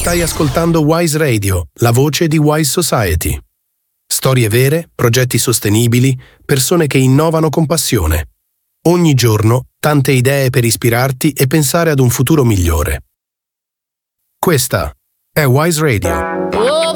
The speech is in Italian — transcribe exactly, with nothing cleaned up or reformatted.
Stai ascoltando Wise Radio, la voce di Wise Society. Storie vere, progetti sostenibili, persone che innovano con passione. Ogni giorno, tante idee per ispirarti e pensare ad un futuro migliore. Questa è Wise Radio. Oh,